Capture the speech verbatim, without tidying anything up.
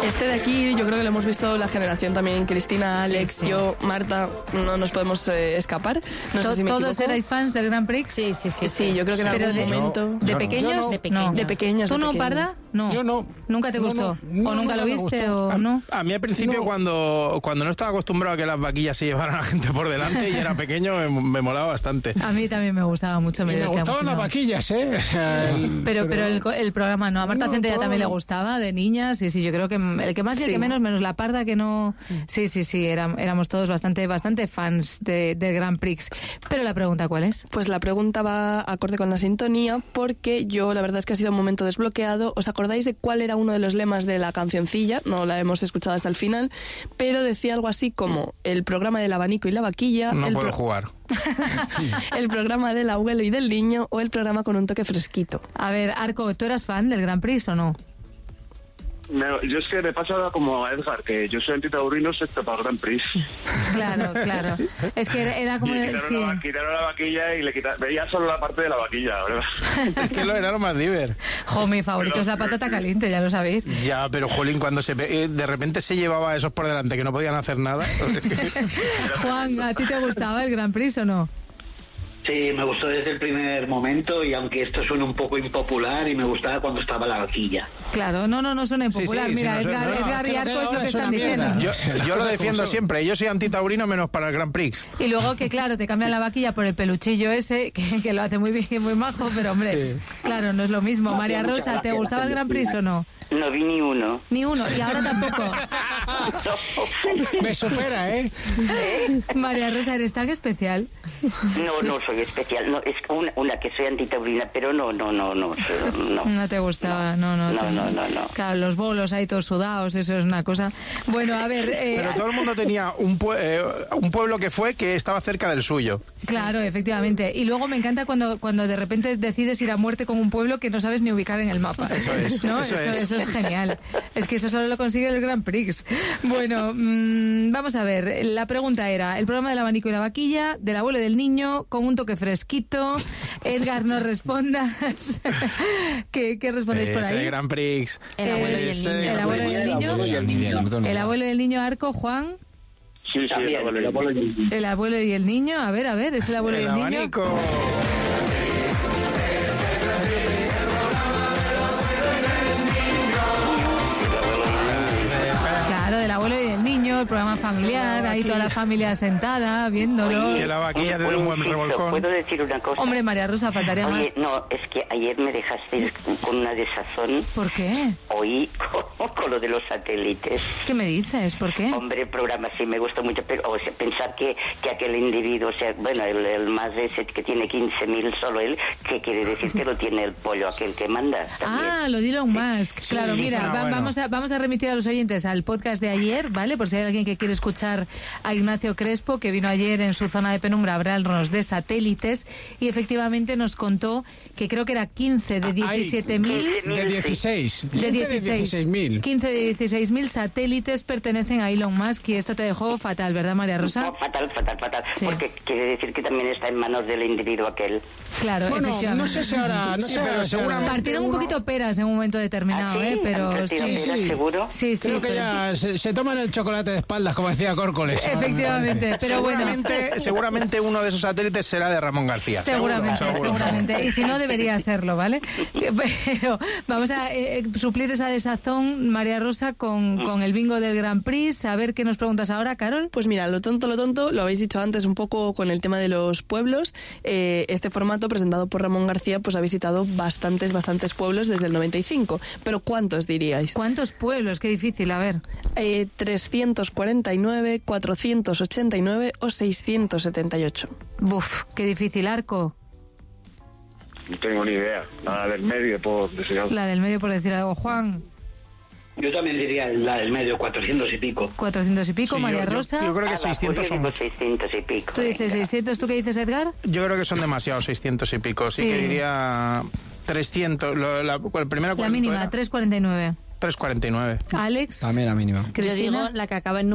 Este de aquí yo creo que lo hemos visto la generación también, Cristina, Alex, sí, sí. yo, Marta, no nos podemos eh, escapar. No sé si me ¿Todos equivoco. erais fans del Grand Prix? Sí, sí, sí. Sí, yo creo que en Pero algún de, momento... ¿De Yo pequeños? no. De pequeños. No. De pequeños. ¿Tú de no, pequeños. Parda? No. Yo no. ¿Nunca te No, gustó? no, no, ¿O nunca nunca lo me viste gustó. o no? A, A mí al principio No. cuando, cuando no estaba acostumbrado a que las vaquillas se llevaran a la gente por delante y era pequeño me, me molaba bastante. A mí también me gustaba mucho. Y me divertía gustaban las muchísimo. vaquillas, ¿eh? O sea, el- Pero, pero el, el programa no. A Marta No, Centella el también le programa. gustaba, de niñas. Sí, sí, yo creo que el que más y el Sí. que menos, menos la Parda, que no... Sí, sí, sí, era- éramos todos bastante, bastante fans de, del Grand Prix. Pero la pregunta, ¿cuál es? Pues la pregunta va acorde con la sintonía, porque yo la verdad es que ha sido un momento desbloqueado. ¿Os acordáis de cuál era uno de los lemas de la cancioncilla? No la hemos escuchado hasta el final, pero decía algo así como el programa del abanico y la vaquilla, No el, puedo pro- jugar. el programa del abuelo y del niño o el programa con un toque fresquito. A ver, Arco, ¿tú eras fan del Grand Prix o no? No, yo es que me pasa como a Edgar, que yo soy antitaurino excepto para el Grand Prix. Claro, claro. Es que era, era como... Y el- quitaron, sí. la, quitaron la vaquilla y le quitaron... Veía solo la parte de la vaquilla, ¿verdad? Es que lo era lo más diver. Jo, mi favorito es la patata caliente, ya lo sabéis. Ya, pero Jolín, cuando se pe- eh, de repente se llevaba a esos por delante que no podían hacer nada. Juan, ¿a ti te gustaba el Grand Prix o no? Sí, me gustó desde el primer momento y aunque esto suena un poco impopular y me gustaba cuando estaba la vaquilla. Claro, no, no, no suena Sí, impopular. sí, Mira, sí, no Edgar, suena- no, Edgar es y que lo que Arco es lo ahora que es una están diciendo. mierda. Yo, Las yo cosas lo como defiendo son. siempre. Yo soy antitaurino menos para el Grand Prix. Y luego que, claro, te cambian la vaquilla por el peluchillo ese, que, que lo hace muy bien, muy majo, pero hombre, Sí. claro, no es lo mismo. No, María muchas Rosa, ¿te gracias, gustaba el Grand Prix o no? No vi ni uno. Ni uno, y ahora tampoco. Me supera, ¿eh? María Rosa, ¿eres tan especial? No, no soy especial. No, es una, una que soy antitaurina, pero no, no, no, no. No, No te gustaba, no, no. No, te- no, no, no. Claro, los bolos ahí todos sudados, eso es una cosa. Bueno, a ver... eh, Pero todo el mundo tenía un, pue- eh, un pueblo que fue que estaba cerca del suyo. Claro, efectivamente. Y luego me encanta cuando, cuando de repente decides ir a muerte con un pueblo que no sabes ni ubicar en el mapa. Eso es, ¿No? eso Eso, es. eso es genial. Es que eso solo lo consigue el Grand Prix. Bueno, mmm, vamos a ver. La pregunta era, el programa del abanico y la vaquilla, del abuelo y del niño, con un toque fresquito. Edgar, no respondas. ¿Qué, qué respondéis por Ese ahí? Grand Prix. El abuelo y el Ese niño. El abuelo y el niño. El abuelo y el niño, Arco, Juan. Sí, sí, También, el el abuelo y- El abuelo y el niño. A ver, a ver, ¿es el abuelo y El el niño? abanico. Claro, del abuelo y del niño, el programa familiar, ahí toda la familia sentada, viéndolo. Que la vaquilla te da un buen inciso, revolcón. ¿Puedo decir una cosa? Hombre, María Rosa, faltaría más. Oye, no, es que ayer me dejaste con una desazón. ¿Por qué? Oí con, con lo de los satélites. ¿Qué me dices? ¿Por qué? Hombre, el programa sí me gustó mucho, pero o sea, pensar que, que aquel individuo, o sea, bueno, el, el más ese que tiene quince mil solo él, que quiere decir que lo tiene el pollo aquel que manda. También. Ah, lo de Elon Musk. Claro, mira, ah, va- bueno. vamos, a, vamos a remitir a los oyentes al podcast de ayer, ¿vale? Por si hay alguien que quiere escuchar a Ignacio Crespo, que vino ayer en su zona de penumbra a hablarnos de satélites y efectivamente nos contó que creo que era quince de diecisiete mil... De dieciséis. De quince dieciséis mil. quince de dieciséis mil satélites pertenecen a Elon Musk y esto te dejó fatal, ¿verdad, María Rosa? No, fatal, fatal, fatal. Sí. Porque quiere decir que también está en manos del individuo aquel. Claro, Bueno, efectivamente. no sé si ahora... No Sí, sé pero ahora si ahora- seguramente Partieron un uno- poquito peras en un momento determinado, ¿Ah, sí? ¿eh? Pero ¿Han partido sí, peras, sí. seguro? sí, sí. Creo que pero- ya se, se toman el chocolate de espaldas, como decía Córcoles. Efectivamente, pero bueno. Seguramente, seguramente uno de esos satélites será de Ramón García. Seguramente, Seguro, seguro. seguramente. Y si no, debería serlo, ¿vale? Pero vamos a eh, suplir esa desazón, María Rosa, con, con el bingo del Grand Prix. A ver qué nos preguntas ahora, Carol. Pues mira, lo tonto, lo tonto, lo habéis dicho antes un poco con el tema de los pueblos. Eh, este formato presentado por Ramón García pues ha visitado bastantes, bastantes pueblos desde el noventa y cinco. Pero ¿cuántos diríais? ¿Cuántos pueblos? Qué difícil, a ver. Eh, trescientos cuarenta y nueve, cuatrocientos ochenta y nueve o seiscientos setenta y ocho. Buf, qué difícil, Arco. No tengo ni idea. Nada del medio, por decir algo. La del medio, por decir algo. Juan, Yo también diría la del medio, cuatrocientos y pico. cuatrocientos y pico. Sí, María yo- yo- Rosa. Yo, creo que Ah, va, seiscientos pues yo son... digo seiscientos y pico. Tú dices venga. seiscientos. ¿Tú qué dices, Edgar? Yo creo que son demasiados, seiscientos y pico. Sí, Sí. que diría trescientos. Lo, la, el primero, La ¿cuánto mínima, era? tres cuarenta y nueve. tres cuarenta y nueve. Alex. También la mínima. Yo Cristina. digo la que acaba en